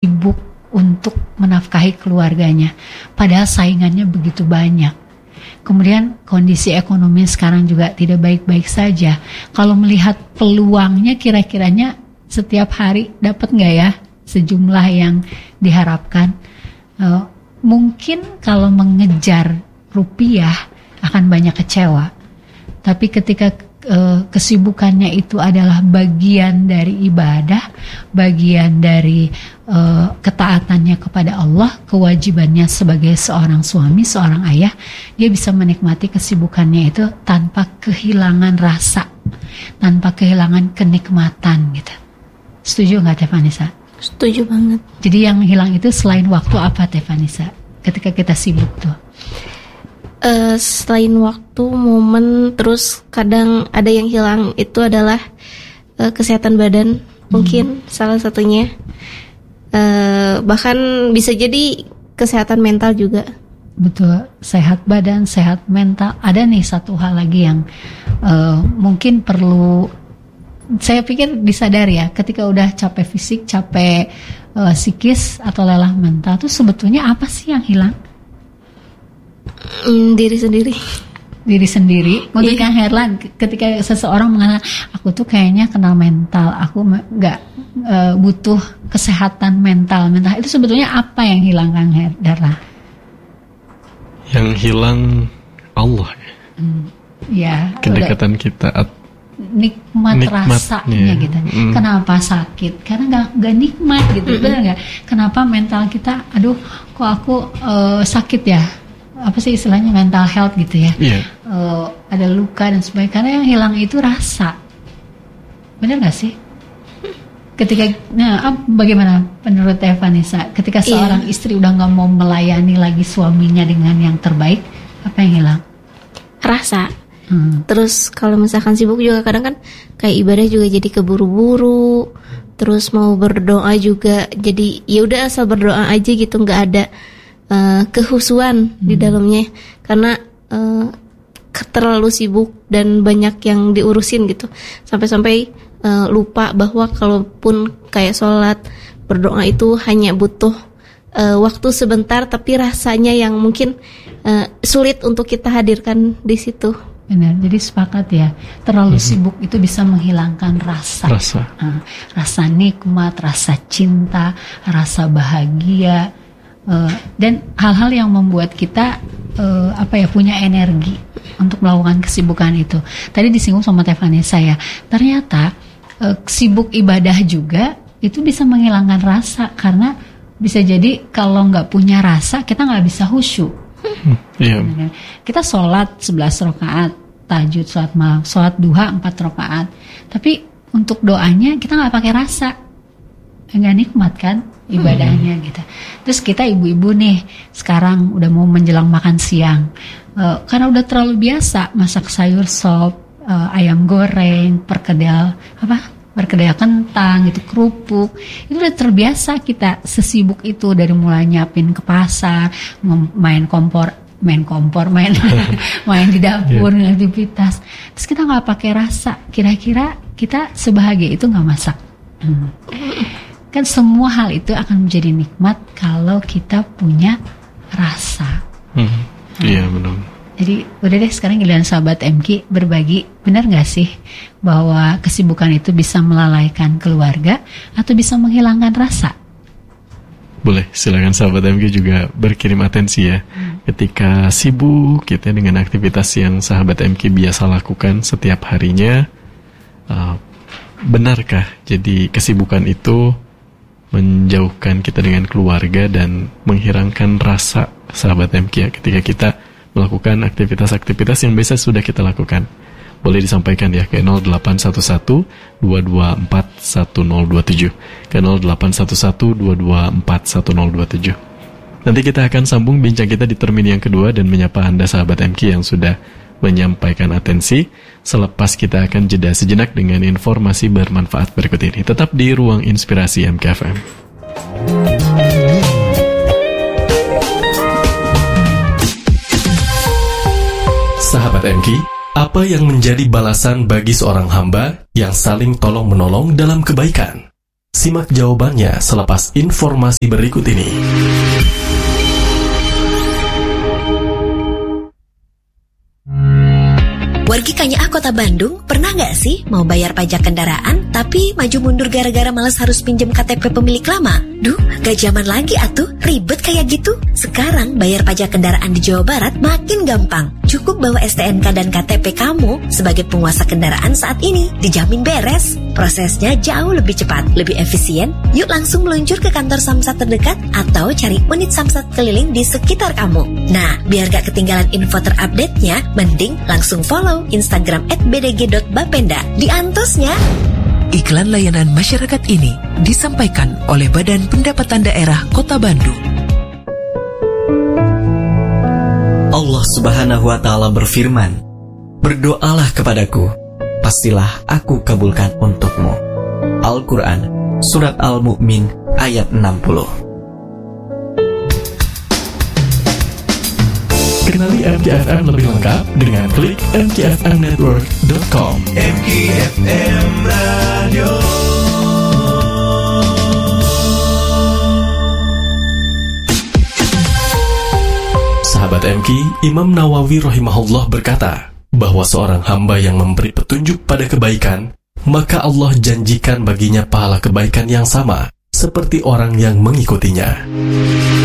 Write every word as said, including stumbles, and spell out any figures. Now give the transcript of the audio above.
sibuk untuk menafkahi keluarganya, padahal saingannya begitu banyak. Kemudian kondisi ekonomi sekarang juga tidak baik-baik saja. Kalau melihat peluangnya, kira-kiranya setiap hari dapat nggak ya sejumlah yang diharapkan? Uh, mungkin kalau mengejar rupiah akan banyak kecewa. Tapi ketika uh, kesibukannya itu adalah bagian dari ibadah, bagian dari uh, ketaatannya kepada Allah, kewajibannya sebagai seorang suami, seorang ayah, dia bisa menikmati kesibukannya itu tanpa kehilangan rasa, tanpa kehilangan kenikmatan gitu. Setuju nggak Teh Vanessa? Setuju banget. Jadi yang hilang itu selain waktu apa Teh Vanessa? Ketika kita sibuk tuh. Uh, selain waktu, momen, terus kadang ada yang hilang itu adalah uh, kesehatan badan, hmm. mungkin salah satunya. Uh, bahkan bisa jadi kesehatan mental juga. Betul, sehat badan, sehat mental. Ada nih satu hal lagi yang uh, mungkin perlu, saya pikir disadari ya, ketika udah capek fisik, capek uh, psikis atau lelah mental, tuh sebetulnya apa sih yang hilang? Mm, diri sendiri. Diri sendiri. Untuk yeah. Kang Herlan, ketika seseorang mengatakan aku tuh kayaknya kena mental, aku nggak uh, butuh kesehatan mental, mental itu sebetulnya apa yang hilang Kang Herlan? Yang hilang Allah ya. Hmm, ya. Kedekatan udah, kita. At- nikmat rasanya gitu. Mm. Kenapa sakit? Karena nggak nggak nikmat gitu, mm-hmm. benar nggak? Kenapa mental kita, aduh, kok aku uh, sakit ya? Apa sih istilahnya mental health gitu ya? Yeah. Uh, ada luka dan sebagainya. Karena yang hilang itu rasa. Benar nggak sih? Ketika, nah, bagaimana menurut Teh Vanessa? Ketika seorang yeah. istri udah nggak mau melayani lagi suaminya dengan yang terbaik, apa yang hilang? Rasa. Hmm. Terus kalau misalkan sibuk juga kadang kan kayak ibadah juga jadi keburu-buru. Terus mau berdoa juga jadi ya udah asal berdoa aja gitu, nggak ada uh, kehusuan hmm. di dalamnya karena uh, terlalu sibuk dan banyak yang diurusin gitu. Sampai-sampai uh, lupa bahwa kalaupun kayak sholat berdoa itu hanya butuh uh, waktu sebentar, tapi rasanya yang mungkin uh, sulit untuk kita hadirkan di situ. Benar, jadi sepakat ya, terlalu mm-hmm. sibuk itu bisa menghilangkan rasa, rasa, uh, rasa nikmat, rasa cinta, rasa bahagia, uh, dan hal-hal yang membuat kita uh, apa ya punya energi untuk melakukan kesibukan itu. Tadi disinggung sama Teh Vanessa ya, ternyata uh, sibuk ibadah juga itu bisa menghilangkan rasa karena bisa jadi kalau nggak punya rasa kita nggak bisa khusyuk. Hmm, iya. Kita sholat sebelas rakaat, tahajud, sholat malam, sholat duha empat rakaat. Tapi untuk doanya kita nggak pakai rasa, nggak nikmat kan ibadahnya hmm. gitu. Terus kita ibu-ibu nih sekarang udah mau menjelang makan siang, uh, karena udah terlalu biasa masak sayur sop, uh, ayam goreng, perkedel apa? Perkedel kentang gitu, kerupuk, itu udah terbiasa kita sesibuk itu dari mulai nyiapin ke pasar, main kompor, main kompor, main main di dapur, yeah. aktivitas. Terus kita nggak pakai rasa. Kira-kira kita sebahagia itu nggak masak? Hmm. Kan semua hal itu akan menjadi nikmat kalau kita punya rasa. Hmm. Hmm. Iya benar. Jadi udah deh sekarang giliran sahabat M K berbagi, benar gak sih bahwa kesibukan itu bisa melalaikan keluarga atau bisa menghilangkan rasa? Boleh, silakan sahabat M K juga berkirim atensi ya. Hmm. Ketika sibuk kita dengan aktivitas yang sahabat M K biasa lakukan setiap harinya, uh, benarkah jadi kesibukan itu menjauhkan kita dengan keluarga dan menghilangkan rasa sahabat M K ya ketika kita melakukan aktivitas-aktivitas yang biasa sudah kita lakukan? Boleh disampaikan ya ke nol delapan satu satu dua dua empat satu nol dua tujuh, ke nol delapan satu satu dua dua empat satu nol dua tujuh. Nanti kita akan sambung bincang kita di termin yang kedua dan menyapa Anda sahabat M K yang sudah menyampaikan atensi. Selepas kita akan jeda sejenak dengan informasi bermanfaat berikut ini. Tetap di Ruang Inspirasi M K F M. Sahabat M K, apa yang menjadi balasan bagi seorang hamba yang saling tolong-menolong dalam kebaikan? Simak jawabannya selepas informasi berikut ini. Wargi Kanya Kota Bandung, pernah nggak sih mau bayar pajak kendaraan tapi maju mundur gara-gara malas harus pinjam K T P pemilik lama? Duh, gak zaman lagi atuh, ribet kayak gitu. Sekarang bayar pajak kendaraan di Jawa Barat makin gampang. Cukup bawa S T N K dan K T P kamu sebagai penguasa kendaraan saat ini, dijamin beres. Prosesnya jauh lebih cepat, lebih efisien. Yuk langsung meluncur ke kantor Samsat terdekat atau cari unit Samsat keliling di sekitar kamu. Nah, biar gak ketinggalan info terupdate-nya, mending langsung follow Instagram at b d g dot bapenda. Diantosnya. Iklan layanan masyarakat ini disampaikan oleh Badan Pendapatan Daerah Kota Bandung. Allah Subhanahu wa Ta'ala berfirman, "Berdoalah kepadaku, pastilah aku kabulkan untukmu." Al-Quran, Surat Al-Mu'min, ayat enam puluh. Kenali M K F M lebih lengkap dengan klik m k f m network dot com. M K F M Radio. Sahabat M K, Imam Nawawi rahimahullah berkata bahwa seorang hamba yang memberi petunjuk pada kebaikan, maka Allah janjikan baginya pahala kebaikan yang sama seperti orang yang mengikutinya.